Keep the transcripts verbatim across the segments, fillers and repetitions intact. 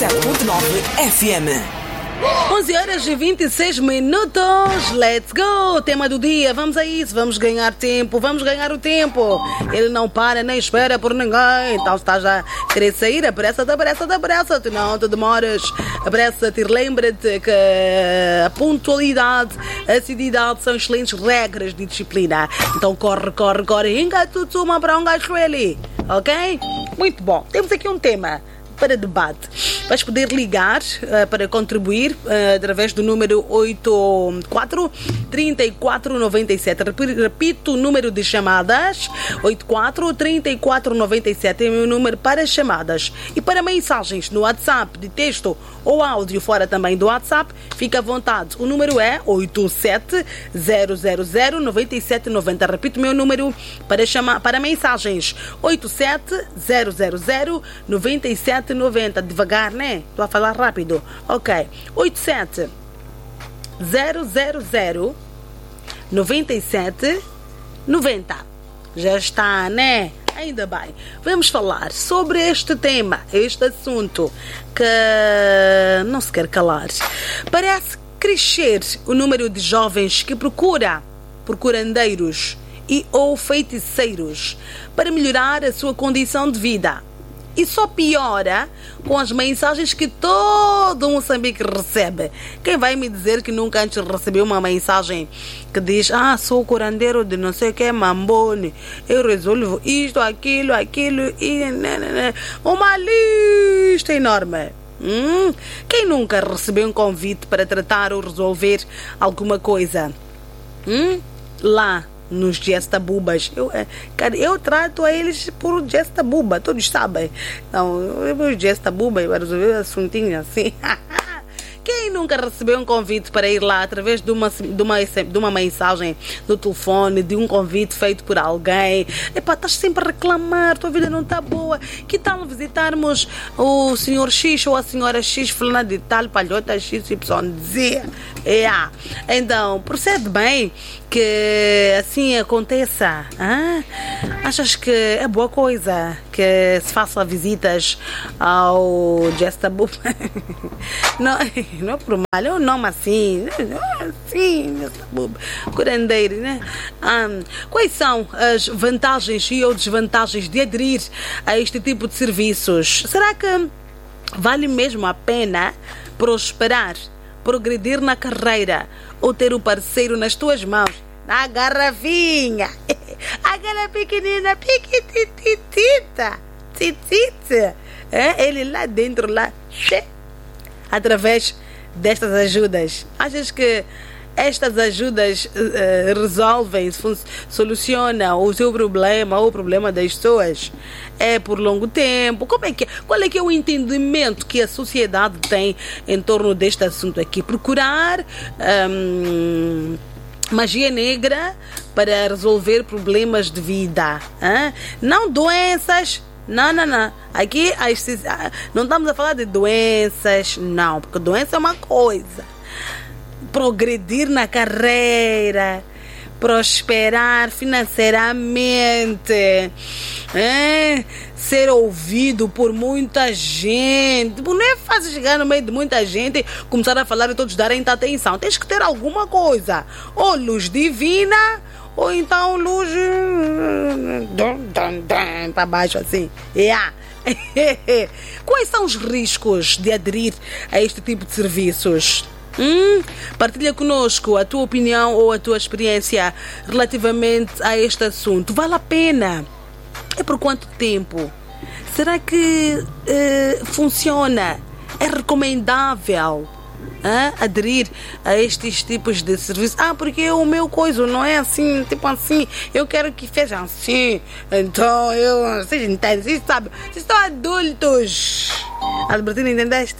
sete ponto nove F M. onze horas e vinte e seis minutos. Let's go! Tema do dia. Vamos a isso. Vamos ganhar tempo. Vamos ganhar o tempo. Ele não para nem espera por ninguém. Então se estás a querer sair, apressa-te, apressa-te, apressa-te. Não te demoras. Apressa-te e lembra-te que a pontualidade, a assiduidade são excelentes regras de disciplina. Então corre, corre, corre. Inga tutsuma para um gajo ali. Ok? Muito bom. Temos aqui um tema para debate. Vais poder ligar uh, para contribuir uh, através do número oito quatro, três quatro nove sete. Repito o número de chamadas: oito quatro, três quatro nove sete é o meu número para chamadas. E para mensagens no WhatsApp de texto ou áudio fora também do WhatsApp, fica à vontade. O número é oito sete zero zero zero nove sete nove zero. Repito o meu número para, chamar, para mensagens: oito sete zero zero zero nove sete nove zero. Devagar, né? Estou a falar rápido. Ok. oito sete zero zero zero nove sete nove zero. Já está, né? Ainda bem. Vamos falar sobre este tema, este assunto que não se quer calar. Parece crescer o número de jovens que procura por curandeiros e ou feiticeiros para melhorar a sua condição de vida. E só piora com as mensagens que todo Moçambique recebe. Quem vai me dizer que nunca antes recebeu uma mensagem que diz: ah, sou curandeiro de não sei o que, Mambone, eu resolvo isto, aquilo, aquilo e... uma lista enorme. Hum? Quem nunca recebeu um convite para tratar ou resolver alguma coisa? Hum? Lá nos gestabubas. Eu, cara, eu trato a eles por gestabuba, todos sabem. Então, eu vou gestabuba para resolver assuntinho assim. Quem nunca recebeu um convite para ir lá através de uma, de uma, de uma mensagem no telefone, de um convite feito por alguém? Epá, estás sempre a reclamar, tua vida não está boa. Que tal visitarmos o senhor X ou a senhora X, fulana de tal, palhota X Y Z? É. Então, procede bem que assim aconteça. Hein? Achas que é boa coisa que se faça visitas ao Gestabuba? Não, não é por mal, é um nome assim, assim, Gestabuba, curandeiro, né? Um, quais são as vantagens e ou desvantagens de aderir a este tipo de serviços? Será que vale mesmo a pena prosperar, progredir na carreira ou ter o parceiro nas tuas mãos, na garrafinha, aquela pequenina, piquititita, titita, é? Ele lá dentro, lá, através destas ajudas? Achas que estas ajudas uh, resolvem, solucionam o seu problema ou o problema das pessoas? É por longo tempo? Como é que é? Qual é que é o entendimento que a sociedade tem em torno deste assunto aqui? Procurar um, magia negra para resolver problemas de vida, hein? Não doenças. Não, não, não. Aqui não estamos a falar de doenças, não, porque doença é uma coisa. Progredir na carreira, prosperar financeiramente, é? Ser ouvido por muita gente. Não é fácil chegar no meio de muita gente e começar a falar e todos darem atenção. Tens que ter alguma coisa, ou luz divina, ou então luz para baixo assim. Yeah. Quais são os riscos de aderir a este tipo de serviços? Hum? Partilha conosco a tua opinião ou a tua experiência relativamente a este assunto. Vale a pena? É por quanto tempo? Será que uh, funciona? É recomendável uh, aderir a estes tipos de serviços? Ah, porque o meu coisa não é assim, tipo assim, eu quero que seja assim, então eu, vocês entendem, vocês sabem, vocês estão adultos. Albertina, entendeste?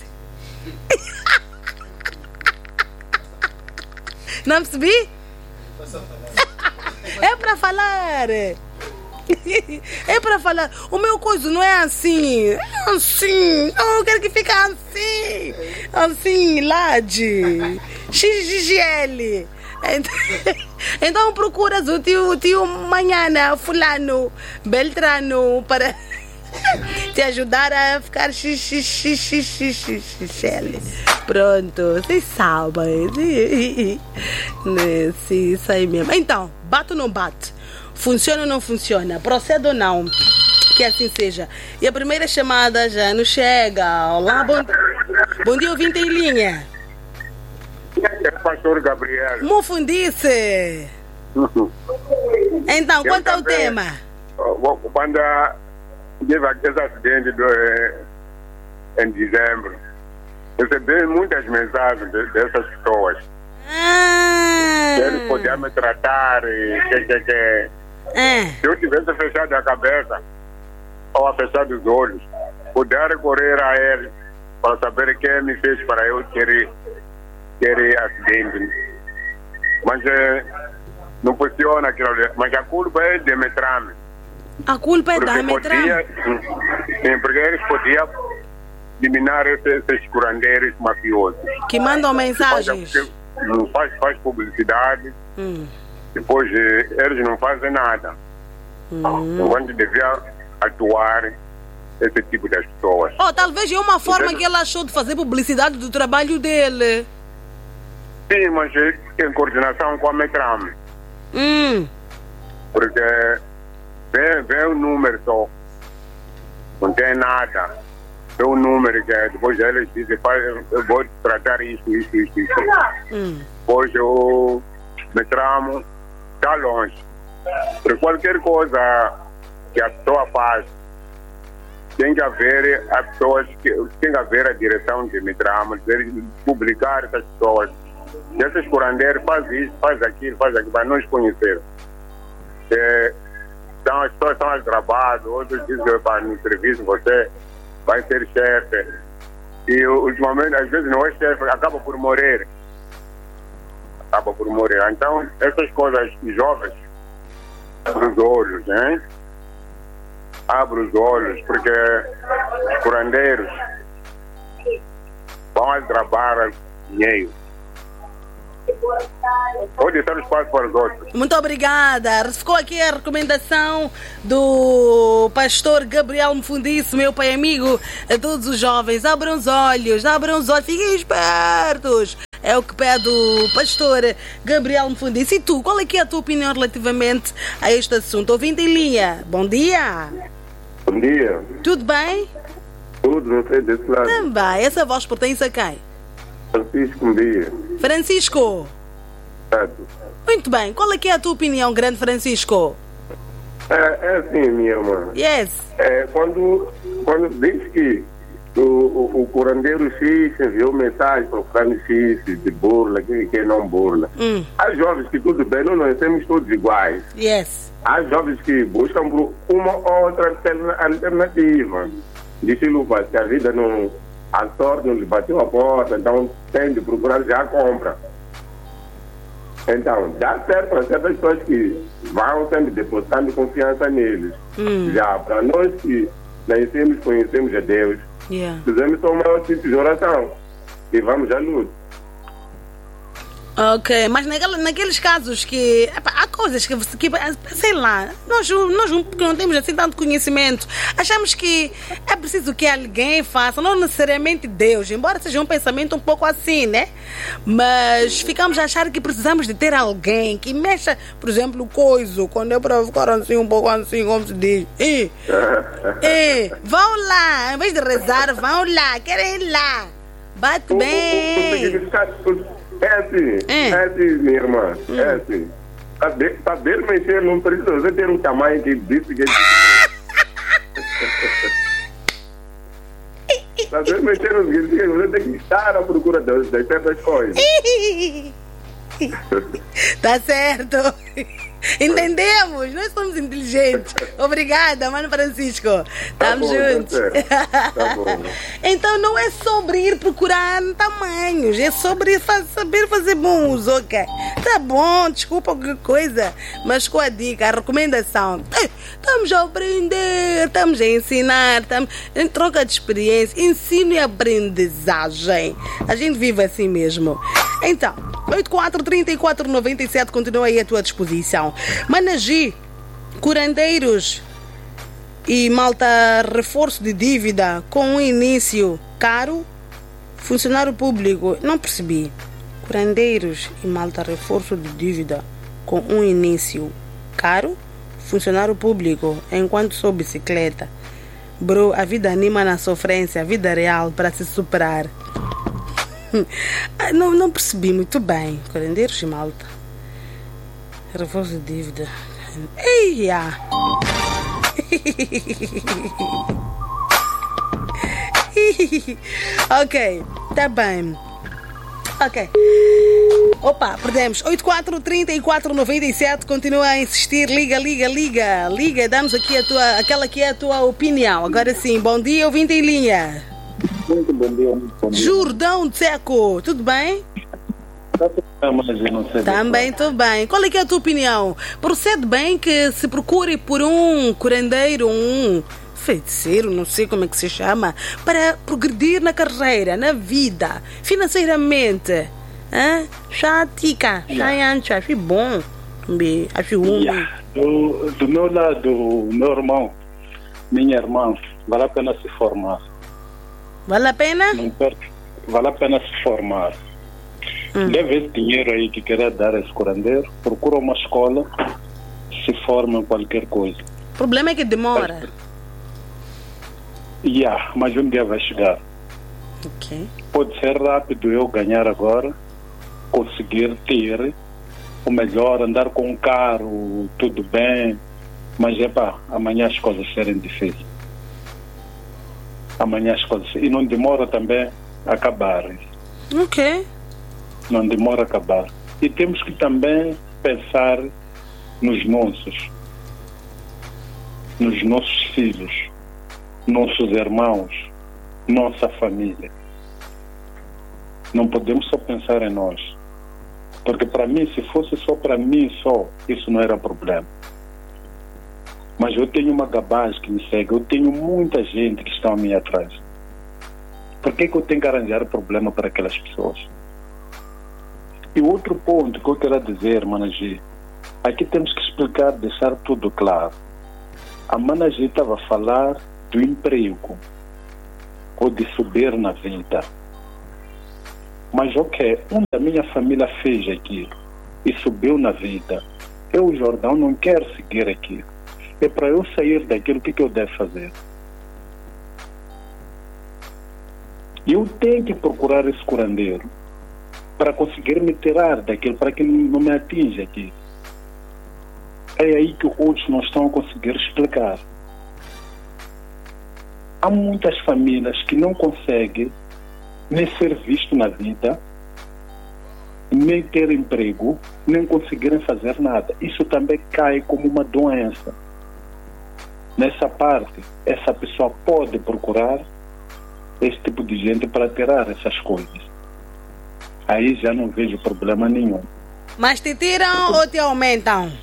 Não percebi? É para falar. É para falar. O meu coisa não é assim. É assim. Não, eu quero que fique assim. Assim, Lade. X G L. Então procuras o tio, o tio Manhana, fulano, Beltrano, para... te ajudar a ficar xixi, xixi, xixi, xixi. Pronto, vocês sabem. Sim, isso aí mesmo. Então, bate ou não bate? Funciona ou não funciona? Procede ou não? Que assim seja. E a primeira chamada já não chega. Olá, bom, bom dia, ouvinte em linha. É pastor Gabriel. Mufundice. Então, quanto é o tema? Quando teve aquele acidente do, em dezembro, recebi muitas mensagens de, dessas pessoas. Ah. Que eles podiam me tratar e que, que, que Ah. se eu tivesse fechado a cabeça ou a fechado os olhos, poder recorrer a eles para saber quem me fez para eu ter, ter acidente. Mas eh, não funciona aquilo ali. Mas a culpa é de Metrame. A culpa é Porque da Metrame. podia, sim, porque eles podiam eliminar esses, esses curandeiros mafiosos. Que mandam mensagens. Faz, não faz, faz publicidade, Hum. depois eh, eles não fazem nada. Hum. Onde devia atuar esse tipo de pessoas. Oh, talvez é uma forma Entendo. que ele achou de fazer publicidade do trabalho dele. Sim, mas eh, em coordenação com a Metrame. Hum. Porque vê, vê o número só. Não tem nada. Vê o número que depois eles dizem, faz, eu vou tratar isso, isso, isso, isso. Hum. Hoje o Metrame está longe. Por qualquer coisa que a pessoa faz, tem que haver as pessoas, que, tem que haver a direção de Metrame, de publicar essas pessoas. E esses curandeiros fazem isso, faz aquilo, faz aquilo, para nós conhecer. É, então as pessoas estão a trabalho, outros dizem que para no serviço você vai ser chefe. E ultimamente, às vezes não é chefe, acaba por morrer. Acaba por morrer. Então, essas coisas jovens, abre os olhos, né? Abre os olhos, porque os curandeiros vão a trabalhar dinheiro. Pode dar espaço para os outros. Muito obrigada. Ficou aqui a recomendação do pastor Gabriel Mufundice, meu pai amigo, a todos os jovens. Abram os olhos, abram os olhos, fiquem espertos. É o que pede o pastor Gabriel Mufundice. E tu, qual é que é a tua opinião relativamente a este assunto? Ouvinte em linha, bom dia. Bom dia. Tudo bem? Tudo, não sei desse lado. Também. Essa voz pertence a quem? Francisco, bom dia. Francisco. Certo. Muito bem. Qual é que é a tua opinião, grande Francisco? É, é assim, minha irmã. Yes. É, quando, quando diz que o, o, o curandeiro X enviou mensagem para o fulano X de burla, que, que não burla. Hum. Há jovens que tudo bem, não nós somos todos iguais. Yes. Há jovens que buscam por uma outra alternativa. Diz-lhe que a vida não... A sorte não lhe bateu a porta, então tem de procurar já a compra. Então, dá certo para certas pessoas que vão sempre depositando confiança neles. Hum. Já para nós que nascemos, conhecemos a Deus, Yeah. fizemos só uma simples de oração e vamos à luta. Ok, mas naquela, naqueles casos que epa, há coisas que, que sei lá, nós, nós não, porque não temos assim tanto conhecimento, achamos que é preciso que alguém faça, não necessariamente Deus, embora seja um pensamento um pouco assim, né? Mas ficamos a achar que precisamos de ter alguém que mexa, por exemplo, o coiso, quando é para ficar assim um pouco assim, como se diz. E, e, vão lá, em vez de rezar, vão lá, querem ir lá, bate O- o- o- o bem. significado- o- É assim, É. é assim, minha irmã, é assim. Saber, saber mexer não precisa você ter um tamanho que disse que... Saber mexer não significa que você tem que estar à procura das, das certas coisas. Tá certo. Entendemos, nós somos inteligentes. Obrigada, mano Francisco. Tá Estamos bom, tá juntos. certo. Tá bom. Então não é sobre ir procurar tamanhos, é sobre fa- saber fazer bom uso, ok? Tá bom, desculpa qualquer coisa, mas com a dica, a recomendação. eh, Estamos a aprender, estamos a ensinar, estamos em troca de experiência, ensino e aprendizagem. A gente vive assim mesmo. Então, oito quatro três quatro nove sete continua aí à tua disposição. Managi, curandeiros, E malta, reforço de dívida com um início caro. Funcionário público, não percebi. Curandeiros e malta, reforço de dívida com um início caro. Funcionário público, enquanto sou bicicleta. Bro, a vida anima na sofrência, a vida real para se superar. Não, não percebi muito bem. Curandeiros e malta. Reforço de dívida. Eia! Ok, tá bem. Ok. Opa, perdemos. oito quatro, trinta e quatro, noventa e sete. Continua a insistir. Liga, liga, liga. Liga, dá-nos aqui a tua, aquela que é a tua opinião. Agora sim, bom dia, ouvinte em linha. Muito bom dia, muito bom dia. Jordão Tseco, tudo bem? Está tudo bem, mas eu não sei. Também tudo bem. Qual é que é a tua opinião? Procede bem que se procure por um curandeiro, um feiticeiro, não sei como é que se chama, para progredir na carreira, na vida, financeiramente? Hã? Chatica, chaiancha, acho bom. Acho ruim. Yeah. Do, do meu lado, meu irmão, minha irmã, vale a pena se formar. Vale a pena? Não perca. Vale a pena se formar. Hum. Deve esse dinheiro aí que querer dar a esse curandeiro, procura uma escola, se forma em qualquer coisa. O problema é que demora. Yeah, mas um dia vai chegar. Okay. Pode ser rápido eu ganhar agora, conseguir ter o melhor, andar com um carro, tudo bem, mas é pá, amanhã as coisas serem difíceis. Amanhã as coisas. E não demora também a acabar. Ok. Não demora a acabar. E temos que também pensar nos nossos, nos nossos filhos, nossos irmãos, nossa família. Não podemos só pensar em nós. Porque para mim, se fosse só para mim só, isso não era problema. Mas eu tenho uma gabaz que me segue, eu tenho muita gente que está a mim atrás. Por que que eu tenho que arranjar problema para aquelas pessoas? E outro ponto que eu quero dizer, Managi, aqui temos que explicar, deixar tudo claro. A Managi estava a falar do emprego ou de subir na vida. Mas ok, um da minha família fez aquilo e subiu na vida. Eu, o Jordão, não quero seguir aquilo. É para eu sair daquilo, o que, que eu devo fazer? Eu tenho que procurar esse curandeiro para conseguir me tirar daquilo, para que não me atinja aquilo. É aí que outros não estão a conseguir explicar. Há muitas famílias que não conseguem nem ser visto na vida, nem ter emprego, nem conseguirem fazer nada. Isso também cai como uma doença. Nessa parte, essa pessoa pode procurar esse tipo de gente para tirar essas coisas. Aí já não vejo problema nenhum. Mas te tiram ou te aumentam?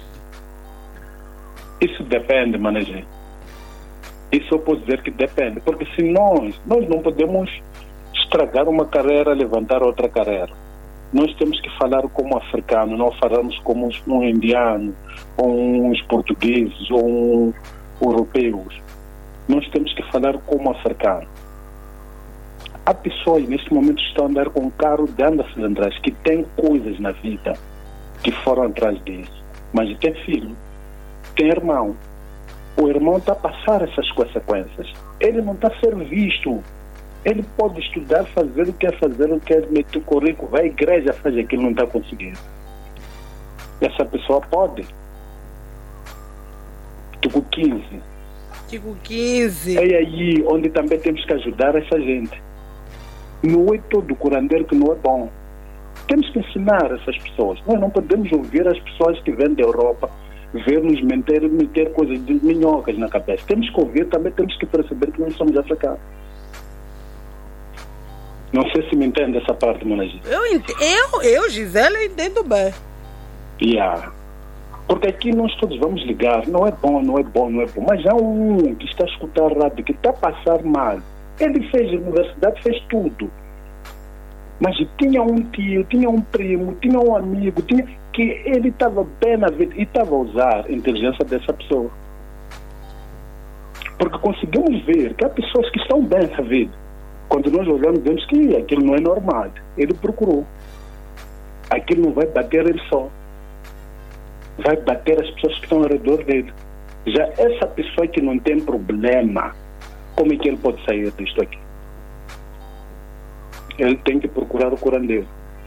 Isso depende, Managi. Isso eu posso dizer que depende. Porque se nós, nós não podemos estragar uma carreira, levantar outra carreira. Nós temos que falar como africano, não falarmos como um indiano, ou uns portugueses, ou um europeus. Nós temos que falar como africano. Há pessoas neste momento que estão a andar com um carro de anda cilindrais, que têm coisas na vida que foram atrás disso, mas tem filho, tem irmão. O irmão está a passar essas consequências. Ele não está a ser visto. Ele pode estudar, fazer o que quer fazer, o que quer meter o currículo, vai à igreja, faz aquilo, não está conseguindo. Essa pessoa pode. Tipo quinze. Tipo quinze. É aí onde também temos que ajudar essa gente. Não é todo curandeiro que não é bom. Temos que ensinar essas pessoas. Nós não podemos ouvir as pessoas que vêm da Europa ver-nos meter, meter coisas de minhocas na cabeça. Temos que ouvir, também temos que perceber que nós somos africanos. Não sei se me entende essa parte, Managi. Eu, eu, eu, Gisela, entendo bem. Yeah. Porque aqui nós todos vamos ligar, não é bom, não é bom, não é bom. Mas há um que está a escutar rádio, que está a passar mal. Ele fez universidade, fez tudo. Mas tinha um tio, tinha um primo, tinha um amigo, tinha, que ele estava bem na vida e estava a usar a inteligência dessa pessoa. Porque conseguimos ver que há pessoas que estão bem na vida. Quando nós olhamos, vemos que aquilo não é normal. Ele procurou. Aquilo não vai bater ele só. Vai bater as pessoas que estão ao redor dele. Já essa pessoa que não tem problema, como é que ele pode sair disto aqui? Ele tem que procurar o curandeiro.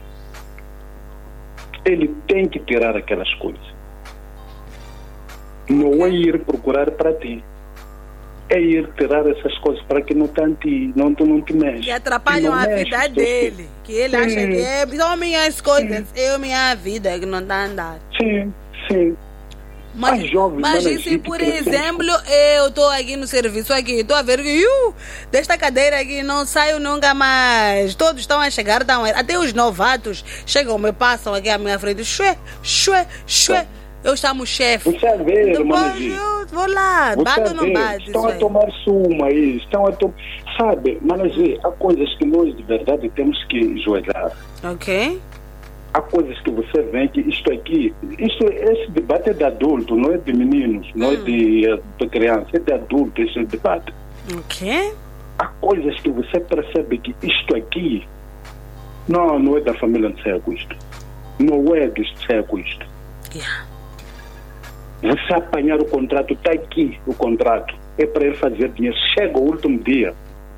Ele tem que tirar aquelas coisas. Não é ir procurar para ti. É ir tirar essas coisas para que não te, não, não te mexa. Que atrapalham a vida dele. Que ele acha que é só minhas coisas, eu minha vida que não está a andar. Sim, sim. Mas, mas e se, por exemplo, eu estou aqui no serviço, aqui, estou a ver que uh, desta cadeira aqui não saio nunca mais. Todos estão a chegar, estão a... até os novatos chegam, me passam aqui à minha frente. Xuê, xuê, xuê. Eu chamo chefe. Você a ver, depois eu vou lá, bate ou não bate? Estão a tomar suma aí, estão a tomar... Sabe, Managi, há coisas que nós de verdade temos que joelhar. Ok. Há coisas que você vê que isto aqui, isto, esse debate é de adulto, não é de meninos, não hum. é de, de criança, é de adulto esse debate. Ok. Há coisas que você percebe que isto aqui não, não é da família de ser com isto. Não é de ser com isto. Yeah. Você apanhar o contrato, está aqui o contrato, é para ele fazer dinheiro. Chega o último dia.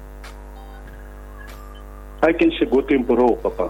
Aí quem chegou temporou, papá.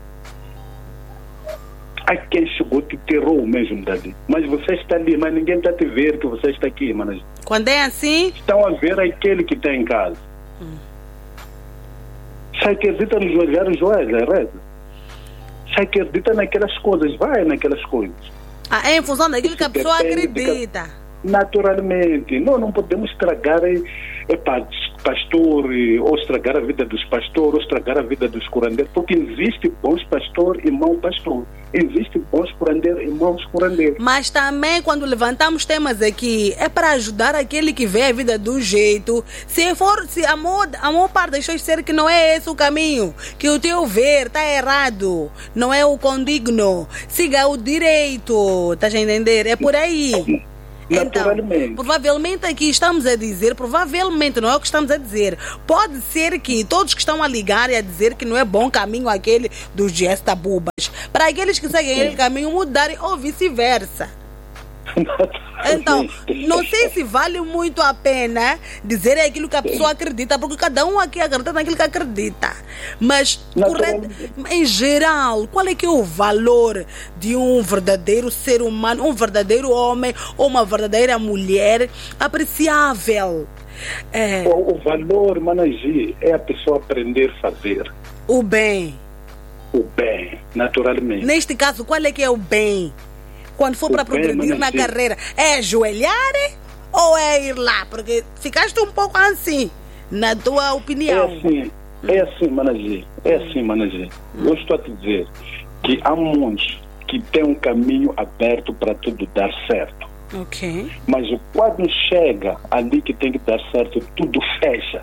Aí quem chegou te tirou mesmo dali. Mas você está ali, mas ninguém está a te ver que você está aqui, mano. Quando é assim? Estão a ver aquele que está em casa. Hum. Se acredita no joelhar, joelha, reza. Se acredita naquelas coisas, vai naquelas coisas. Ah, é em função daquilo que a pessoa acredita. Naturalmente. Nós não podemos estragar é, pastor, ou estragar a vida dos pastores, ou estragar a vida dos curandeiros, porque existe bons pastores e maus pastores. Existe bons curandeiros e maus curandeiros. Mas também quando levantamos temas aqui, é para ajudar aquele que vê a vida do jeito. Se for, se a maior, a maior parte deixou de ser que não é esse o caminho, que o teu ver está errado, não é o condigno, siga o direito, estás a entender? É por aí. Então, provavelmente aqui estamos a dizer, provavelmente não é o que estamos a dizer. Pode ser que todos que estão a ligar e a dizer que não é bom caminho aquele dos gestabubas, para aqueles que seguem aquele caminho mudarem ou vice-versa. Então, não sei se vale muito a pena dizer aquilo que a pessoa acredita, porque cada um aqui acredita naquilo que acredita. Mas, correto, em geral, qual é que é o valor de um verdadeiro ser humano, um verdadeiro homem ou uma verdadeira mulher apreciável? É... O, o valor, Managi, é a pessoa aprender a fazer o bem. O bem, naturalmente. Neste caso, qual é que é o bem? Quando for para progredir na carreira, é ajoelhar ou é ir lá? Porque ficaste um pouco assim, na tua opinião. É assim, é assim, Managi. É assim, Managi. Eu estou a te dizer que há muitos que têm um caminho aberto para tudo dar certo. Ok. Mas quando chega ali que tem que dar certo, tudo fecha.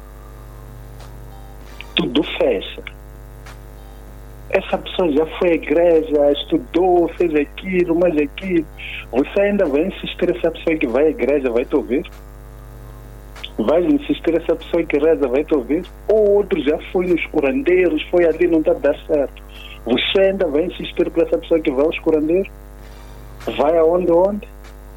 Tudo fecha. Essa pessoa já foi à igreja, estudou, fez aquilo, mais aquilo. Você ainda vai insistir essa pessoa que vai à igreja, vai te ouvir? Vai insistir essa pessoa que reza, vai te ouvir? Ou outro já foi nos curandeiros, foi ali, não está a dar certo. Você ainda vai insistir para essa pessoa que vai aos curandeiros? Vai aonde, onde?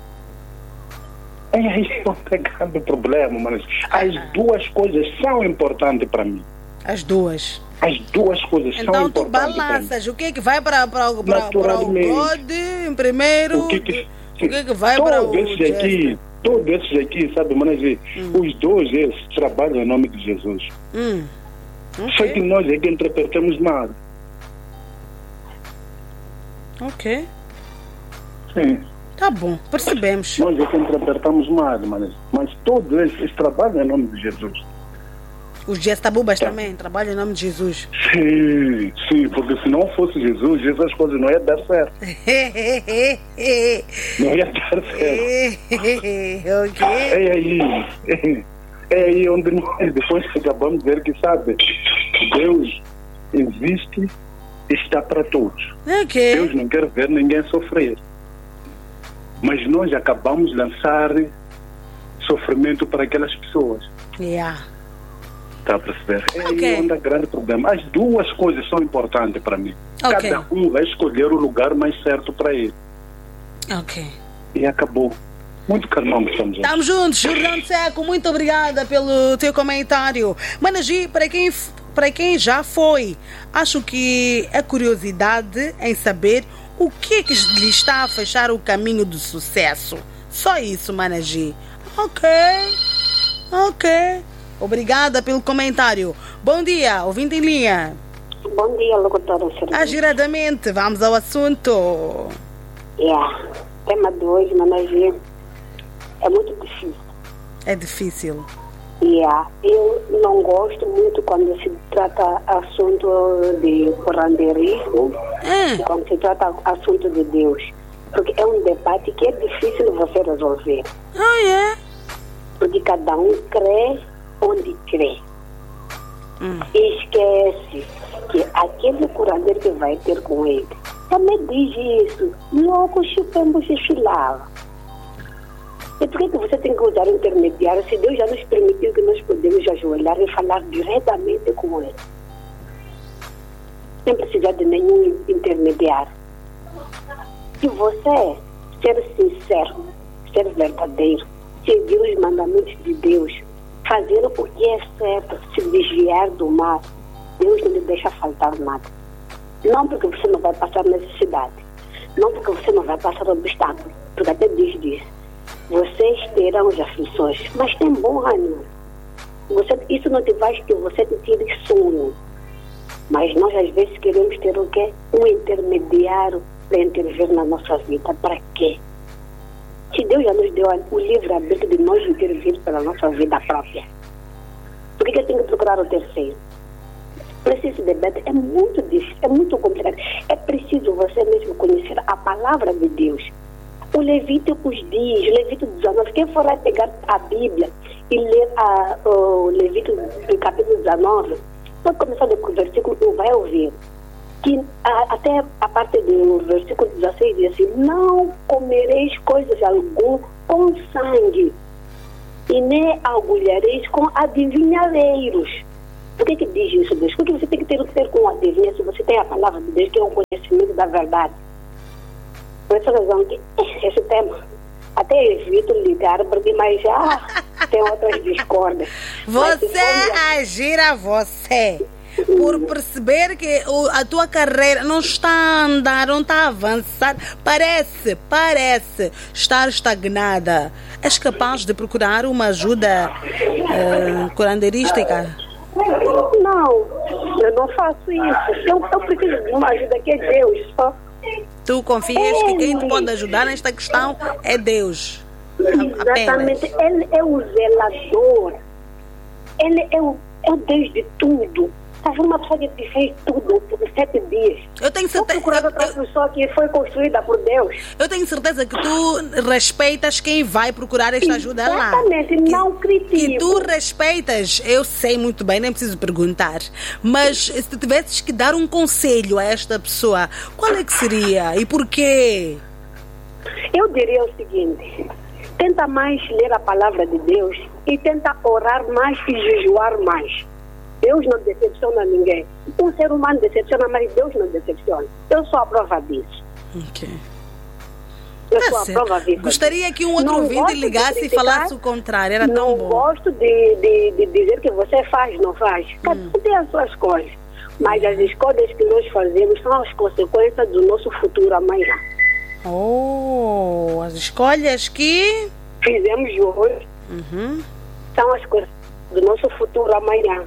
É aí o pegando problema, mas as duas coisas são importantes para mim. As duas? As duas coisas então, são importantes. Então tu balanças, o que é que vai para, para, para, para o God em primeiro, o que, que, o que, é que vai para o esses aqui, todos esses aqui, sabe, mas hum. os dois esses trabalham em nome de Jesus. Hum. Okay. Só que nós é que interpretamos mal. Ok. Sim. Tá bom, percebemos. Nós é que interpretamos mal, mas, mas todos eles, eles trabalham em nome de Jesus. Os gestabubas tá. também trabalham em nome de Jesus. Sim, sim, porque se não fosse Jesus, essas coisas não iam dar certo. Não ia dar certo. Ok. É aí, é aí onde nós depois acabamos de ver que, sabe, Deus existe e está para todos. Okay. Deus não quer ver ninguém sofrer. Mas nós acabamos de lançar sofrimento para aquelas pessoas. Yeah. Está a perceber? É Ok. aí onde é o grande problema. As duas coisas são importantes para mim. Ok. Cada um vai escolher o lugar mais certo para ele. Ok. E acabou. Muito calmão que estamos Estamos juntos, Jordão Seco, muito obrigada pelo teu comentário. Managi, para quem, para quem já foi, acho que é curiosidade em saber o que é que lhe está a fechar o caminho do sucesso. Só isso, Managi. Ok, ok. Obrigada pelo comentário. Bom dia, ouvinte em linha. Bom dia, locutora. Agiradamente, vamos ao assunto. Yeah. Tema de hoje, Managi, é muito difícil. É difícil. Yeah. Eu não gosto muito quando se trata assunto de curanderismo, É. quando se trata assunto de Deus. Porque é um debate que é difícil você resolver. Ah, é? Porque cada um crê onde crê. Hum. E esquece que aquele curandeiro que vai ter com ele também diz isso. Logo chupemos e filava. E por que que você tem que usar o intermediário se Deus já nos permitiu que nós podemos ajoelhar e falar diretamente com Ele? Sem precisar de nenhum intermediário. Se você ser sincero, ser verdadeiro, seguir os mandamentos de Deus, fazer o que é certo, se desviar do mal, Deus não lhe deixa faltar nada. Não porque você não vai passar necessidade, não porque você não vai passar obstáculo, porque até Deus diz, vocês terão as aflições, mas tem bom ânimo. Você, isso não te faz que você te tire sono. Mas nós às vezes queremos ter o quê? Um intermediário para intervir na nossa vida. Para quê? Se Deus já nos deu o livre-arbítrio de nós intervir pela nossa vida própria, por que eu tenho que procurar o terceiro? Por esse debate é muito difícil, é muito complicado. É preciso você mesmo conhecer a palavra de Deus. O Levítico diz, Levítico dezenove, quem for lá pegar a Bíblia e ler a, o Levítico capítulo dezenove, pode começar do versículo um, vai ouvir que a, até a parte do versículo dezesseis diz assim, não comereis coisas algum com sangue e nem agulhareis com adivinhareiros. Por que que diz isso, Deus? Porque você tem que ter o que ter com adivinha se você tem a palavra de Deus, que é um conhecimento da verdade. Por essa razão que esse tema até evito ligar, porque mais já tem outras discórdias. Você agir a você. Por perceber que o, a tua carreira não está a andar, não está a avançar, parece, parece estar estagnada. És capaz de procurar uma ajuda uh, curanderística? Não, eu não faço isso. Eu, eu preciso de uma ajuda que é Deus. Só. Tu confias que quem te pode ajudar nesta questão é Deus? Exatamente. Apenas. Ele é o zelador. Ele é o, é o Deus de tudo. Estás uma pessoa que fez tudo por sete dias. Eu tenho Vou certeza. procurar outra Eu, pessoa que foi construída por Deus. eu tenho certeza que tu respeitas quem vai procurar esta ajuda lá. Exatamente, Que- não critico. Que tu respeitas, eu sei muito bem, nem preciso perguntar. Mas se tu tivesses que dar um conselho a esta pessoa, qual é que seria e porquê? Eu diria o seguinte, tenta mais ler a palavra de Deus e tenta orar mais e jejuar mais. Deus não decepciona ninguém. Um ser humano decepciona, mas Deus não decepciona. Eu sou a prova disso. Ok. Eu Tá sou a certo. prova disso. Gostaria que um outro Não ouvinte gosto de ligasse e criticar, falasse o contrário. Era tão Não bom. gosto de, de, de dizer que você faz, não faz. Cada um tem as suas coisas. Mas as escolhas que nós fazemos são as consequências do nosso futuro amanhã. Oh, as escolhas que... Fizemos hoje Uhum. são as coisas do nosso futuro amanhã.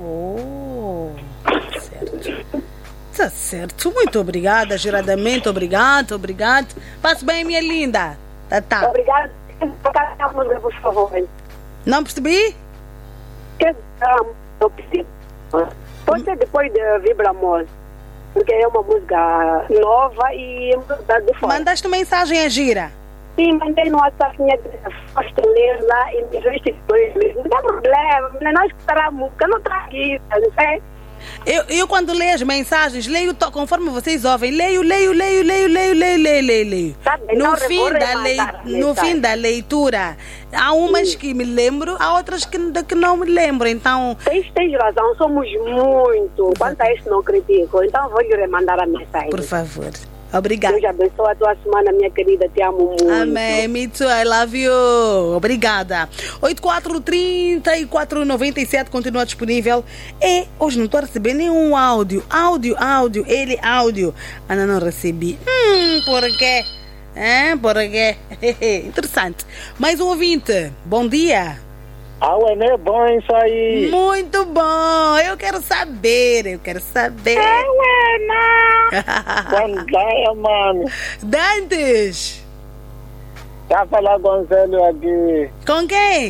Oh, certo. Tá certo. Muito obrigada, geradamente. Obrigado, obrigado. Passe bem, minha linda. Tá, tá. Obrigada. Tocar a música, por favor. Não percebi? Que eu preciso. Pode ser depois de Vibramos, porque é uma música nova e é música de fora. Mandaste mensagem a gira? Sim, mandei no WhatsApp, minha posso ler lá e me dois meses. Não tem problema, nós escutar a música, não traz isso, não sei. Eu, eu quando leio as mensagens, leio to- conforme vocês ouvem, leio, leio, leio, leio, leio, leio, leio, leio, leio. Tá bem, No então fim, vou da lei, remandar a no mensagem. fim da leitura, há umas que me lembro, há outras que, que não me lembro. Então, Tens, tens razão, somos muito. Quanto a isso não critico. Então vou lhe remandar a mensagem. por favor. Obrigada. Deus abençoe a tua semana, minha querida. Te amo muito. Amém, me too, I love you. Obrigada. oito quatro três quatro nove sete continua disponível. E hoje não estou a receber nenhum áudio. Áudio, áudio, ele áudio. Ainda não recebi. Hum, por quê? É, por quê? Interessante. Mais um ouvinte. Bom dia. Ah, ué, não é bom isso aí. Muito bom. Eu quero saber, eu quero saber. É, ué, não. Gandaia, mano. Dantes. Tá falando com o Célio aqui. Com quem?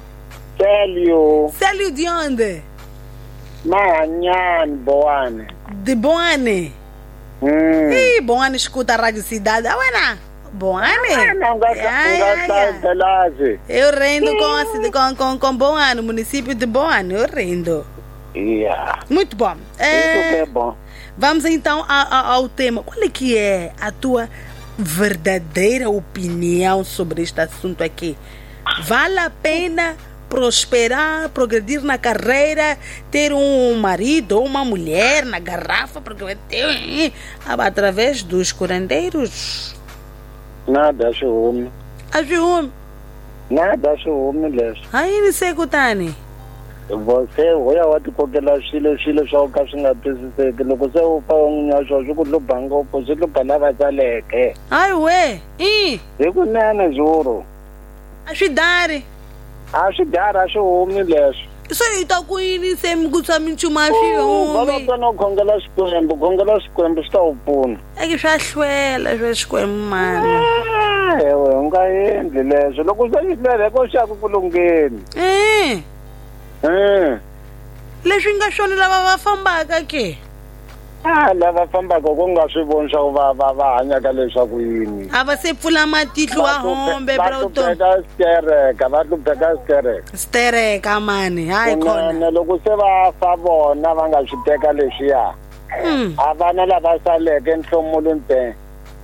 Célio. Célio de onde? Manhã, Boane. De Boane. Hum. Ih, Boane escuta a Rádio Cidade. Ah, ué, Boane? Ah, não gasta, Ai, não ai, gasta ai. pelagem. Eu rendo com, a cida- com, com, com Boane, município de Boane. Eu rendo. Yeah. Muito bom. Isso que É, é bom. vamos então a- a- ao tema. Qual é que é a tua verdadeira opinião sobre este assunto aqui? Vale a pena prosperar, progredir na carreira, ter um marido ou uma mulher na garrafa, porque vai ter através dos curandeiros? Nada, ciúme. Ajuda. Nada, ciúme, Leste. Aí não sei Kutani. Você, olha, outro kokela xilo xilo xa ka swi nga twisiseki loko se u fa un'unyaxo swi ku hlupha ngopfu swi hlupha lava tsaleke Ai ué, ih, hi kunene zuru ajudare. a swi dara swi humi leswi Isso aí tá com ele sem gostar muito mais vava filme. ta no khongela xikwembu khongela xikwembu swi ta wu pfuna É que já chuela, já escolhe, mano. Ah, ewe u nga endli leswo loko swi xilele ko xa ku kulungeni É, um leswi nga swona lava va fambaka aqui. ah lava fambaka ku nga swi voni swa ku va va va hanyaka leswaku yini A você pula matihlo a hombe va pra o tom. hlupheka sitereka va hlupheka sitereka Stereka mani, ai kunene kona. loko se va fa vona va nga swi teka leswiya Hmm, a vana lava saleke nhlomulo ntsena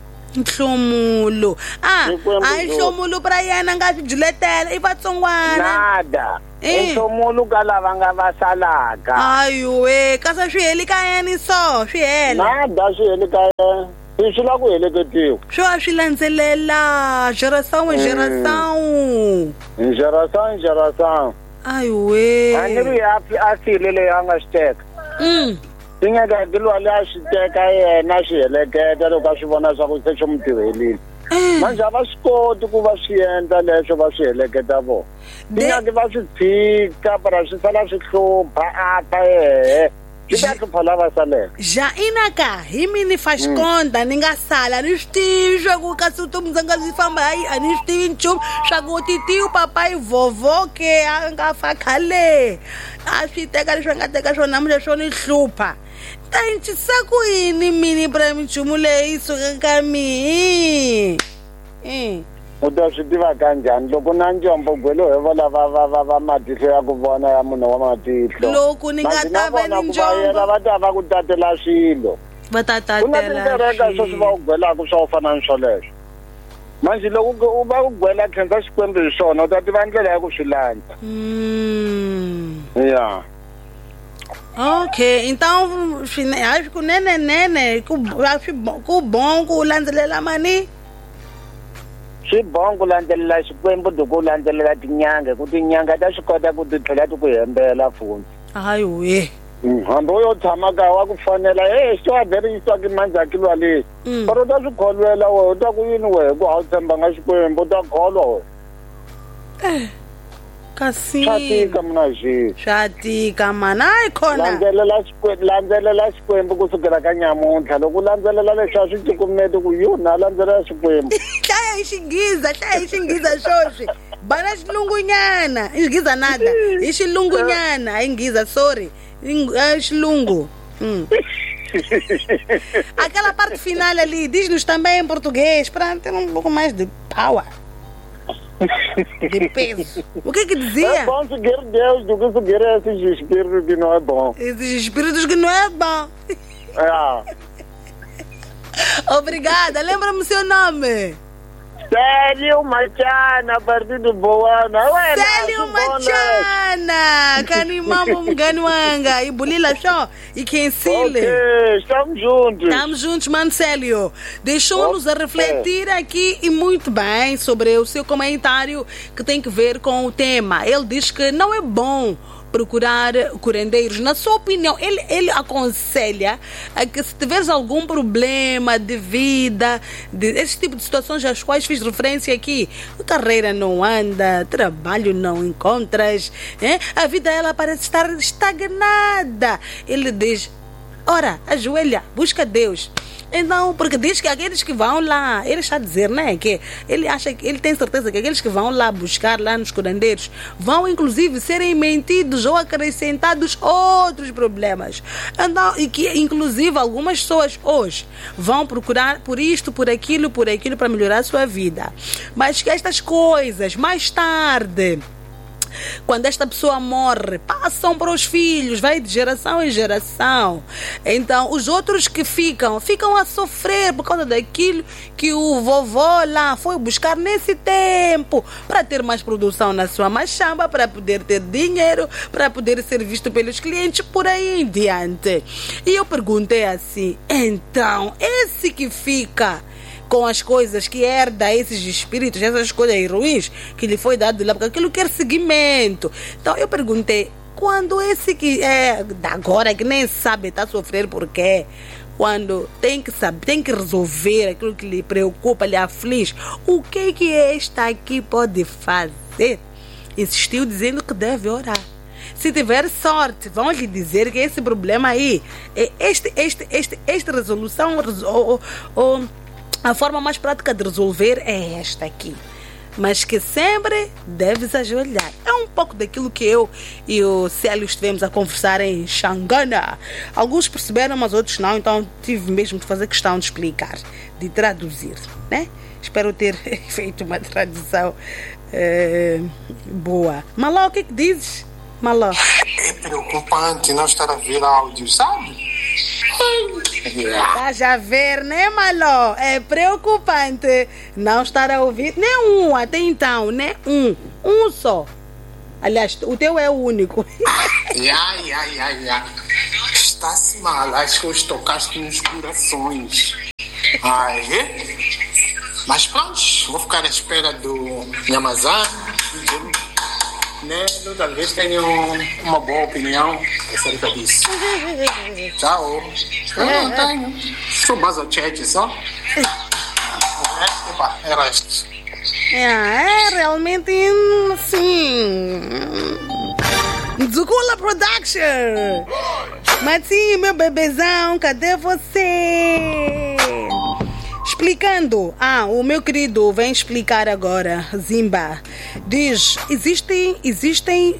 nhlomulo. Ah, Xikwembu ai zo. nhlomulo pra yena nga swi juletela i vatsongwana. nada Eh. nhlomulo ka lava nga va salaka Ai ué, casa swi heli ka yena só, swi hela. nada swi heli ka yena swi swi la ku heleketiwa Swi va swi landzelela geração em geração. njerasan njerasan Ai a ni ué. ri a a sile leyi a nga xi teka Hum. swi nga kati lwa leyi a xi teka yena swi heleketa loko a swi vona swa ku se xo mu tirhelile Eh, manje a va swi koti ku va swi endla leswo va swi heleketa vona De- swi ngaki va swi tshika para swi sala swi hlupha apa hehe swi ta hlupha lava saleke já inaka, hi mini faz conta, ni nga sala, ni swi tivi swa ku kasi vutomi bya nga byi famba hayi a ni swi tivi nchumu swa ku titi u papai vovô ke a nga fa khale a swi teka leswi a nga teka swona namuntlha swo ni hlupha ta encisa ku yini mini pra minchumu leyi suka ka mihi Eh. u ta swi tiva kanjhani loko na njombo gwelo hi vo lava va va va matihlo ya ku vona ya munhu wa matihlo Loko ni nga Manje na ta va vona ni ku va yena njombo va ta va ku tatela swilo va ta ku na tinkereka swo swi va ku gwelaka swa ku fana ni swoleswo manje loko u va ku gwela khensa xikwembu hi swona u ta tiva ndlela ya ku swi landza Hum. ya Ok, então swine- acho que o nene nene ku acho bom- ku bom ku landzelela mani. swi boha ku landzelela xikwembu loko u landzelela tinyanga ku tinyanga ta swi kota ku ti tlhela ti ku hembela fundi Ai ué. hambi u yo tshama kaya wa ku fonela e swi wa verisiwa ki mandzakilwa lexi Mm. or u ta swi kholwela wehe u ta ku yini wehe ku a wu tshembanga xikwembu u ta kholwa wehe Kasi swa tika mina xi swa tika mana ai khona. landzelela xikwembu landzelela xikwembu kusukela ka nyamuntlha loko u landzelela leswi a swi tikumeti ku yu na landzelela xikwembu Hlaya hi xingiza, hlaya hi xingiza swoswi. Bana xilungunyana, i xingiza nada. Hi xilungunyana, hi ngiza sorry. Ing- eh, Xilungu. Hum. Aquela parte final ali, diz-nos também em português, para ter um pouco mais de power. De peso. O que é que É dizia? bom seguir Deus do que seguir esses espíritos que não é bom. Esses espíritos que não é bom. É. Obrigada. Lembra-me o seu nome. Célio Machana, a partir de Boana. Ué, Célio Machana. Canimambo Mganuanga. E Bulila Show. E Kensile. Ok, estamos juntos. Estamos juntos, mano Célio. Deixou-nos a refletir aqui e muito bem sobre o seu comentário que tem que ver com o tema. Ele diz que não é bom procurar curandeiros. Na sua opinião, ele, ele aconselha a que se tiveres algum problema de vida, de esse tipo de situações às quais fiz referência aqui, a carreira não anda, trabalho não encontras, hein? A vida ela parece estar estagnada. Ele diz, ora, ajoelha, busca Deus. Então, porque diz que aqueles que vão lá, ele está a dizer, né, que ele acha que ele tem certeza que aqueles que vão lá buscar lá nos curandeiros vão inclusive serem mentidos ou acrescentados outros problemas. Então, e que inclusive algumas pessoas hoje vão procurar por isto, por aquilo, por aquilo para melhorar a sua vida. Mas que estas coisas mais tarde, quando esta pessoa morre, passam para os filhos, vai de geração em geração. Então, os outros que ficam, ficam a sofrer por causa daquilo que o vovô lá foi buscar nesse tempo, para ter mais produção na sua machamba, para poder ter dinheiro, para poder ser visto pelos clientes, por aí em diante. E eu perguntei assim, então, esse que fica com as coisas que herda esses espíritos, essas coisas ruins que lhe foi dado lá, porque aquilo quer seguimento. Então eu perguntei, quando esse que é agora, que nem sabe, está a sofrer por quê? Quando tem que saber, tem que resolver aquilo que lhe preocupa, lhe aflige, o que que esta aqui pode fazer? Insistiu dizendo que deve orar. Se tiver sorte, vão lhe dizer que esse problema aí, este, este, este, esta resolução, ou, ou a forma mais prática de resolver é esta aqui. Mas que sempre deves ajoelhar. É um pouco daquilo que eu e o Célio estivemos a conversar em Xangana. Alguns perceberam, mas outros não. Então tive mesmo de fazer questão de explicar, de traduzir, né? Espero ter feito uma tradução é, boa. Maló, o que é que dizes? Maló. É preocupante não estar a ver áudio, sabe? Estás a ver, né, Maló? É preocupante não estar a ouvir nem um até então, né? Um. Um só. Aliás, o teu é o único. Ai, ai, ai, ai. Está-se mal, acho que hoje tocaste nos corações. Ai, mas pronto, vou ficar à espera do Nhamazan, né? Talvez tenha uma boa opinião acerca disso. Tchau. Eu não tenho. Sou mais ao chat só. É resto. É, é realmente assim. Zukula Production. Matinho, meu bebezão, cadê você? Explicando. Ah, o meu querido vem explicar agora. Zimba diz, existem, existem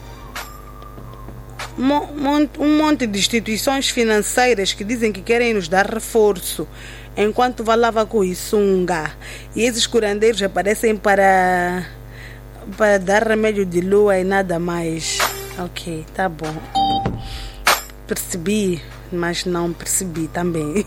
um monte de instituições financeiras que dizem que querem nos dar reforço, enquanto valava com Isunga. E esses curandeiros aparecem para para dar remédio de lua e nada mais. Ok, tá bom. Percebi, mas não percebi também.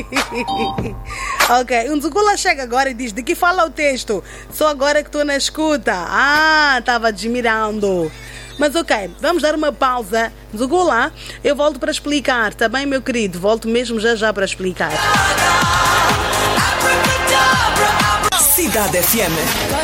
Ok, um Zugula chega agora e diz, de que fala o texto? Só agora que estou na escuta. Ah, estava admirando. Mas ok, vamos dar uma pausa. Zugula, eu volto para explicar, tá bem, meu querido? Volto mesmo já já para explicar. Cidade F M.